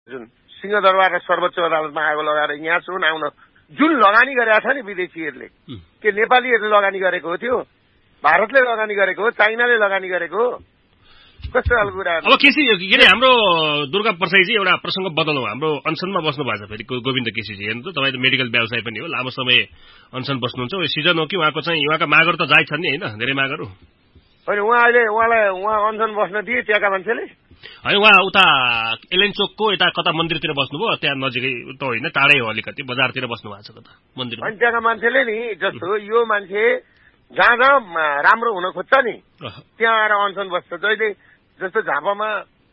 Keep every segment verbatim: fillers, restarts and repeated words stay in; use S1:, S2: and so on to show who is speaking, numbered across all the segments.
S1: जुन सिंहदरबार र सर्वोच्च अदालतमा आगो लगाएर यहाँ चुन आउन जुन लगानी गरेका छ नि विदेशीहरूले के नेपालीहरूले लगानी गरेको हो त्यो भारतले लगानी गरेको हो चाइनाले लगानी गरेको हो कस्तो खालको कुरा
S2: अब केसी के अरे हाम्रो दुर्गा प्रसाईजी एउटा प्रसंग बदलौं हाम्रो अनसनमा बस्नु भएको छ फेरि गोविन्द केसीजी हेर्नु त तपाईँ त मेडिकल व्यवसाय पनि हो लामो समय अनसन बस्नुहुन्छ यो सिजन हो कि उहाँको चाहिँ उहाँका मागहरू त जाइ छन् नि हैन धेरै मागहरू
S1: होइन उहाँ अहिले उहाँलाई उहाँ अनसन बस्न दिए त्यहाँका मान्छेले
S2: होइन उहाँ उता एलेन चोकको यता कता मन्दिरतिर बस्नुभयो त्यहाँ नजिकै त होइन टाढै हो अलिकति बजारतिर बस्नु भएको छ कता मन्दिरमा
S1: अनि त्यहाँका मान्छेले नि जस्तो यो मान्छे जहाँ जहाँ राम्रो हुन खोज्छ नि त्यहाँ आएर अनसन बस्छ जहिले जस्तो झापामा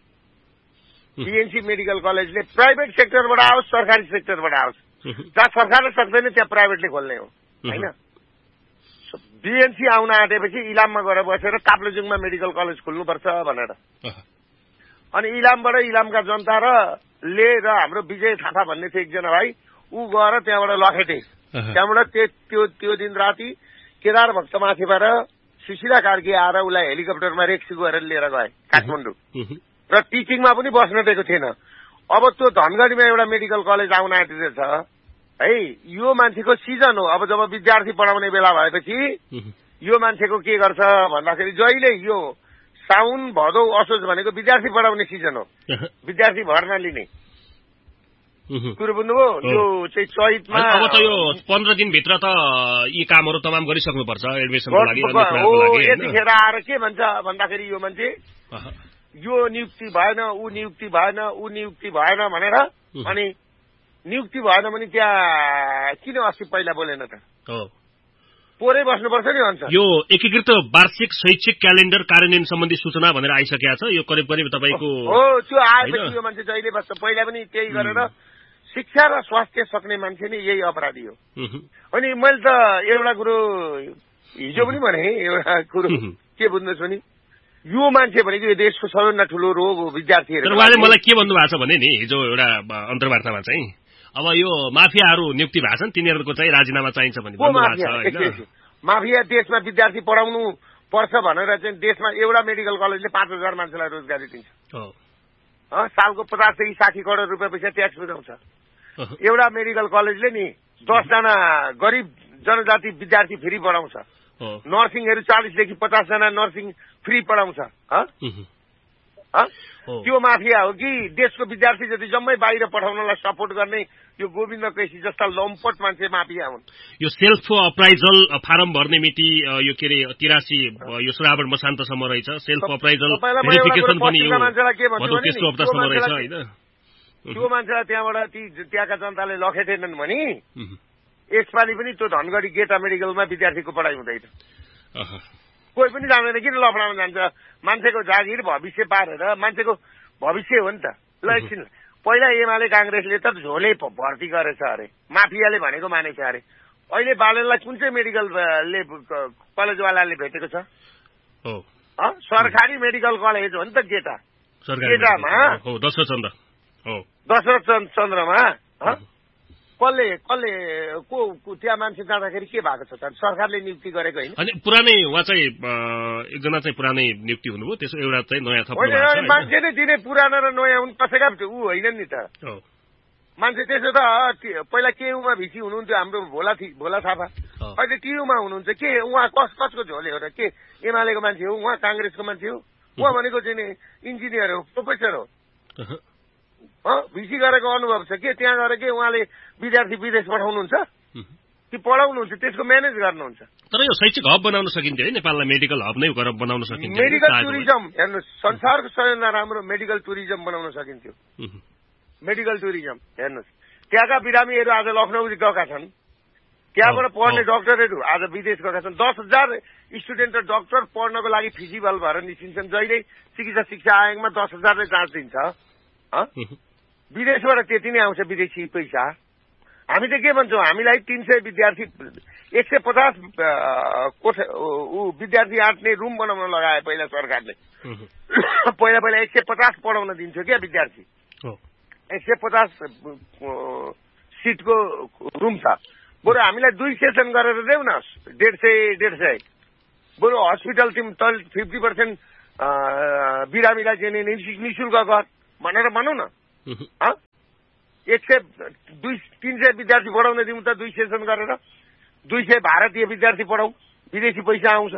S1: बीएनसी मेडिकल कलेजले प्राइभेट सेक्टरबाट आओस् सरकारी सेक्टरबाट आओस् जहाँ सरकारले सक्दैन त्यहाँ प्राइभेटले खोल्ने हो होइन बीएनसी आउन आँटेपछि इलाममा गएर बसेर ताप्लेजुङमा मेडिकल कलेज खोल्नुपर्छ भनेर अनि इलामबाट इलामका जनता र ले र हाम्रो विजय थापा भन्ने थियो एकजना भाइ ऊ गएर त्यहाँबाट लखेटे त्यहाँबाट त्यो त्यो दिन राति केदार भक्त माथिबाट सुशीला कार्की आएर उसलाई हेलिकप्टरमा रेक्सी गएर लिएर गए काठमाडौँ र टिचिङमा पनि बस्न दिएको थिएन अब त्यो धनगढीमा एउटा मेडिकल कलेज आउन आँटिरहेछ है यो मान्छेको सिजन हो अब जब विद्यार्थी पढाउने बेला भएपछि यो मान्छेको के गर्छ भन्दाखेरि जहिले यो साउन भदौ असोज भनेको विद्यार्थी पढाउने सिजन हो विद्यार्थी भर्ना लिने कुरो बुझ्नुभयो यो चाहिँ चैतमा
S2: अब त यो पन्ध्र दिनभित्र त यी कामहरू तमाम गरिसक्नुपर्छ एडमिसनको लागि अन्य कुराको लागि
S1: यतिखेर आएर के भन्छ भन्दाखेरि यो मान्छे यो नियुक्ति भएन ऊ नियुक्ति भएन ऊ नियुक्ति भएन भनेर अनि नियुक्ति भएन भने त्यहाँ किन अस्ति पहिला बोलेन त पोरै बस्नुपर्छ नि भन्छ
S2: यो एकीकृत वार्षिक शैक्षिक क्यालेन्डर कार्यान्वयन सम्बन्धी सूचना भनेर आइसकेको छ यो करिब करिब तपाईको
S1: हो त्यो आएपछि यो मान्छे जहिले बस्छ पहिला पनि त्यही गरेर शिक्षा र स्वास्थ्य सक्ने मान्छे नै यही अपराधी हो अनि मैले त एउटा कुरो हिजो पनि भने एउटा कुरो के बुझ्नुहोस् भने यो मान्छे भनेको यो देशको सबैभन्दा ठुलो रोग हो विद्यार्थीहरू
S2: तर उहाँले मलाई के भन्नु भएको छ भने नि हिजो एउटा अन्तर्वार्तामा चाहिँ अब यो माफियाहरू नियुक्ति भएको छन् तिनीहरूको चाहिँ राजीनामा चाहिन्छ भने भन्नुभएको छ
S1: माफिया देशमा विद्यार्थी पढाउनु पर्छ भनेर चाहिँ देशमा एउटा मेडिकल कलेजले पाँच हजार मान्छेलाई रोजगारी दिन्छ सालको पचासदेखि साठी करोड रुपियाँ पैसा ट्याक्स बुझाउँछ एउटा मेडिकल कलेजले नि दसजना गरिब जनजाति विद्यार्थी फ्री पढाउँछ नर्सिङहरू चालिसदेखि पचासजना नर्सिङ फ्री पढाउँछ त्यो माफिया हो कि देशको विद्यार्थी जति जम्मै बाहिर पठाउनलाई सपोर्ट गर्ने यो गोविन्द केसी जस्ता लम्पट मान्छे माफिया हुन्
S2: यो सेल्फ अप्राइजल फारम भर्ने मिति यो के अरे तिरासी यो श्रावण मसान्तसम्म रहेछ सेल्फ अप्राइजल भेरिफिकेसन पनि यो तेस्रो हप्तासम्म रहेछ होइन
S1: त्यो मान्छेलाई त्यहाँबाट ती त्यहाँका जनताले लखेटेनन् भने यसपालि पनि त्यो धनगढी गेटा मेडिकलमा विद्यार्थीको पढाइ हुँदैन कोही पनि जाँदैन किन लफडामा जान्छ मान्छेको जागिर भविष्य पारेर मान्छेको भविष्य हो नि त ल एकछिन पहिला एमाले कांग्रेसले त झोले भर्ती गरेछ अरे माफियाले भनेको मानेछ अरे अहिले बालनलाई कुन चाहिँ मेडिकलले कलेजवालाले भेटेको छ सरकारी मेडिकल कलेज हो नि त गेटा गेटामा दशरथ चन्द्रमा कसले कसले को त्यहाँ मान्छे जाँदाखेरि के भएको छ त सरकारले नियुक्ति गरेको होइन
S2: अनि पुरानै उहाँ चाहिँ एकजना चाहिँ पुरानै नियुक्ति हुनुभयो त्यसो एउटा चाहिँ नयाँ थप्नु
S1: मान्छे नै दिने पुरानो र नयाँ हुन् कसैका ऊ होइन नि त मान्छे त्यसो त पहिला केयुमा भिसी हुनुहुन्थ्यो हाम्रो भोला भोला थापा अहिले टियुमा हुनुहुन्छ के उहाँ कस कसको झोले हो र के एमालेको मान्छे हो उहाँ कांग्रेसको मान्छे हो उहाँ भनेको चाहिँ इन्जिनियर हो प्रोफेसर हो भिसी गरेको अनुभव छ के त्यहाँ गएर के उहाँले विद्यार्थी विदेश पठाउनुहुन्छ कि पढाउनुहुन्छ त्यसको म्यानेज गर्नुहुन्छ
S2: तर यो शैक्षिक हब बनाउन सकिन्थ्यो है नेपाललाई मेडिकल हब नै बनाउन सकिन्थ्यो
S1: मेडिकल टुरिज्म हेर्नुहोस् संसारको सबैभन्दा राम्रो मेडिकल टुरिज्म बनाउन सकिन्थ्यो मेडिकल टुरिज्म हेर्नुहोस् त्यहाँका बिरामीहरू आज लखनऊ गएका छन् त्यहाँबाट पढ्ने डक्टरहरू आज विदेश गएका छन् दस हजार स्टुडेन्ट र डक्टर पढ्नको लागि फिजिबल भएर निस्किन्छन् जहिले चिकित्सा शिक्षा आयोगमा दस हजारले जाँच दिन्छ विदेशबाट त्यति नै आउँछ विदेशी पैसा हामी त के भन्छौँ हामीलाई तीन सय विद्यार्थी एक सय पचास कोठा ऊ विद्यार्थी आँट्ने रुम बनाउन लगाए पहिला सरकारले पहिला पहिला एक सय पचास पढाउन दिन्थ्यो क्या विद्यार्थी एक सय पचास सिटको रुम छ बरु हामीलाई दुई सेसन गरेर देऊ न डेढ सय डेढ सय बरु हस्पिटल तिमी तल फिफ्टी पर्सेन्ट बिरामीलाई चाहिँ निशुल्क गर भनेर भनौँ न एक सय दुई तीन सय विद्यार्थी पढाउन दिउँ त दुई सेसन गरेर दुई सय भारतीय विद्यार्थी पढाउँ विदेशी पैसा आउँछ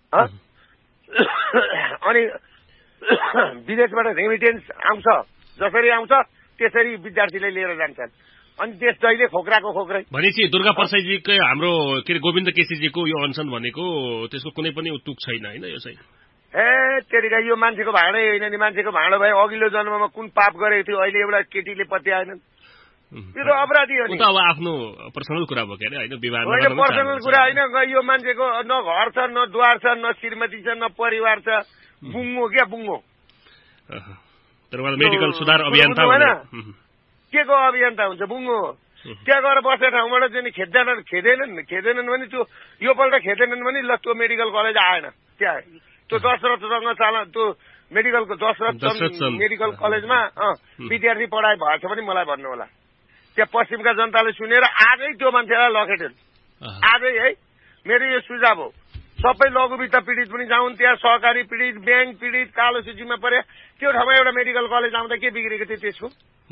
S1: अनि विदेशबाट रेमिटेन्स आउँछ जसरी आउँछ त्यसरी विद्यार्थीले लिएर जान्छन् अनि देश जहिले खोक्राको खोक्रै
S2: भनेपछि दुर्गा परसाईजीकै हाम्रो के अरे गोविन्द केसीजीको यो अनसन भनेको त्यसको कुनै पनि तुक छैन होइन यो चाहिँ
S1: ए तेरिका यो मान्छेको भाँडै होइन नि मान्छेको भाँडो भए अघिल्लो जन्ममा कुन पाप गरेको थियो अहिले एउटा केटीले पत्याएनन् यो त अपराधी हो नि
S2: अब आफ्नो पर्सनल कुरा भयो के अरे होइन विवाह
S1: होइन पर्सनल कुरा होइन यो मान्छेको न घर छ न द्वार छ न श्रीमती छ न परिवार छ बुङ्गो क्या बुङ्गो
S2: तर मेडिकल सुधार अभियान्ता
S1: के को अभियन्ता हुन्छ बुङ्गो त्यहाँ गएर बसेर ठाउँबाट चाहिँ खेद्दैनन् खेदेनन् खेदेनन् भने त्यो योपल्ट खेदेनन् भने ल त्यो मेडिकल कलेज आएन त्यहाँ त्यो दशरथसँग चाल त्यो मेडिकलको दशरथ मेडिकल कलेजमा विद्यार्थी पढाइ भएछ भने मलाई भन्नु होला त्यहाँ पश्चिमका जनताले सुनेर आजै त्यो मान्छेलाई लखेटेन् आजै है मेरो यो सुझाव हो सबै लघु वित्त पीडित पनि जाउन् त्यहाँ सहकारी पीडित ब्याङ्क पीडित कालो सूचीमा परे त्यो ठाउँमा एउटा मेडिकल कलेज आउँदा के बिग्रेको थियो त्यसको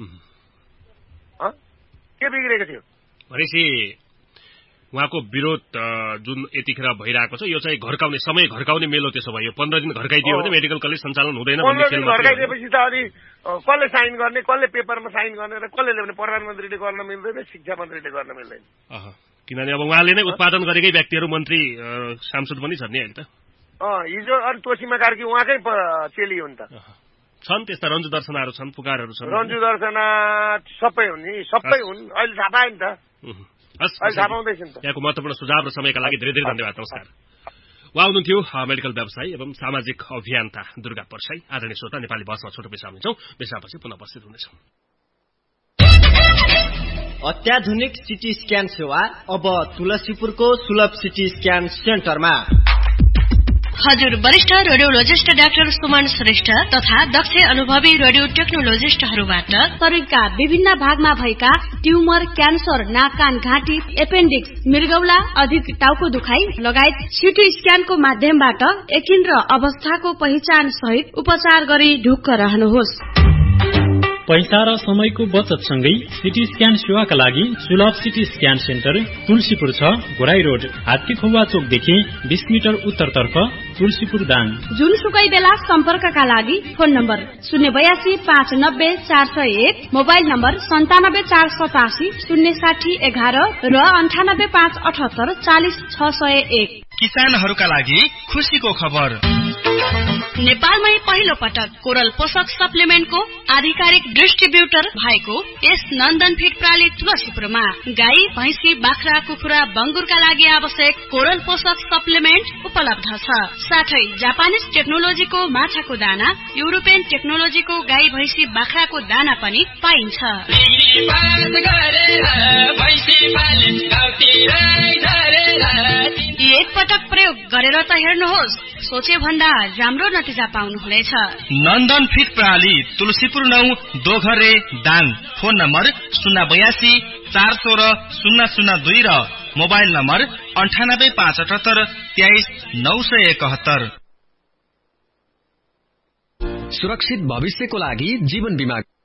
S1: के बिग्रेको थियो
S2: भनेपछि उहाँको विरोध जुन यतिखेर भइरहेको छ यो चाहिँ घरकाउने समय घरकाउने मेलो त्यसो भयो पन्ध्र दिन घरकाइदियो भने मेडिकल कलेज सञ्चालन हुँदैन
S1: घरकाइदिएपछि त अनि कसले साइन गर्ने कसले पेपरमा साइन गर्ने र कसले ल्याउने प्रधानमन्त्रीले गर्न मिल्दैन शिक्षा मन्त्रीले गर्न मिल्दैन
S2: किनभने अब उहाँले नै उत्पादन गरेकै व्यक्तिहरू मन्त्री सांसद पनि छन् नि अहिले त
S1: हिजो अनि तोसीमा कार्की उहाँकै चेली हो नि त
S2: छन् त्यस्ता रन्जु दर्शनाहरू छन् पुकारहरू छन्
S1: रन्जु दर्शना सबै हुन् नि सबै हुन् अहिले थाहा पायो नि त अहिले थाहा पाउँदैछ नि त
S2: यहाँको महत्त्वपूर्ण सुझाव र समयका लागि धेरै धेरै धन्यवाद नमस्कार उहाँ हुनुहुन्थ्यो मेडिकल व्यवसायी एवं सामाजिक अभियन्ता दुर्गा परसाई आदरणीय श्रोता नेपाली बसमा छोटो पेसा हुनेछौँ पेसापछि पुनः उपस्थित हुनेछौँ
S3: अत्याधुनिक सिटी स्क्यान सेवा अब तुलसीपुरको सुलभ सिटी स्क्यान सेन्टरमा
S4: हजुर वरिष्ठ रेडियोलोजिस्ट डाक्टर सुमन श्रेष्ठ तथा दक्ष अनुभवी रेडियो टेक्नोलोजिस्टहरूबाट
S5: शरीरका विभिन्न भागमा भएका ट्युमर क्यान्सर नाक कान घाँटी एपेन्डिक्स मृगौला अधिक टाउको दुखाइ लगायत सिटी स्क्यानको माध्यमबाट एकिन र अवस्थाको पहिचान सहित उपचार गरी ढुक्क रहनुहोस्।
S6: पैसा र समयको बचत सँगै सिटी स्क्यान सेवाका लागि सुलभ सिटी स्क्यान सेन्टर तुलसीपुर छ घोराई रोड हात्तीखुवा चोकदेखि बीस मिटर उत्तरतर्फ तुलसीपुर दाङ।
S5: जुनसुकै बेला सम्पर्कका लागि फोन नम्बर शून्य बयासी पाँच नब्बे चार सय एक मोबाइल नम्बर सन्तानब्बे चार सतासी शून्य साठी एघार र अन्ठानब्बे पाँच अठहत्तर चालिस छ सय एक।
S7: किसानहरूका लागि खुशीको खबर
S4: नेपालमै पहिलो पटक कोरल पोषक सप्लिमेन्टको आधिकारिक डिस्ट्रिब्युटर भएको यस नन्दन फिड प्राली तुलसीपुरमा गाई भैंसी बाख्रा कुखुरा बंगुरका लागि आवश्यक कोरल पोषक सप्लिमेन्ट उपलब्ध छ। साथै जापानिज टेक्नोलोजीको माछाको दाना युरोपियन टेक्नोलोजीको गाई भैंसी बाख्राको दाना पनि पाइन्छ। एक पटक प्रयोग गरेर त हेर्नुहोस् सोचे भन्दा राम्रो नतिजा पाउनुहुनेछ।
S7: नन्दन फिड प्रणाली तुलसीपुर नौ दोघरे दाङ। फोन नम्बर शून्य बयासी चार सोह्र शून्य शून्य दुई र मोबाइल नम्बर अन्ठानब्बे पाँच अठहत्तर तेइस नौ सय एकहत्तर।
S8: सुरक्षित भविष्यको लागि जीवन बीमा